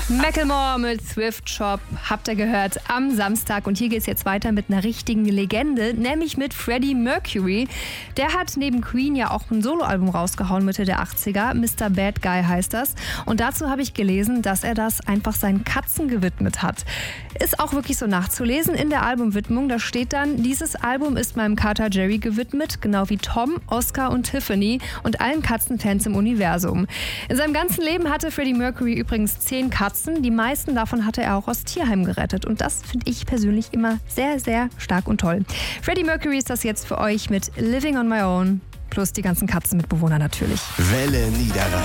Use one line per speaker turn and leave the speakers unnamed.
Macklemore mit Thrift Shop habt ihr gehört am Samstag. Und hier geht es jetzt weiter mit einer richtigen Legende, nämlich mit Freddie Mercury. Der hat neben Queen ja auch ein Soloalbum rausgehauen Mitte der 80er. Mr. Bad Guy heißt das. Und dazu habe ich gelesen, dass er das einfach seinen Katzen gewidmet hat. Ist auch wirklich so nachzulesen in der Albumwidmung. Da steht dann, dieses Album ist meinem Kater Jerry gewidmet, genau wie Tom, Oscar und Tiffany und allen Katzenfans im Universum. In seinem ganzen Leben hatte Freddie Mercury übrigens 10 Katzen. Die meisten davon hatte er auch aus Tierheimen gerettet. Und das finde ich persönlich immer sehr, sehr stark und toll. Freddie Mercury ist das jetzt für euch mit Living on My Own. Plus die ganzen Katzenmitbewohner natürlich.
Welle Niederrhein.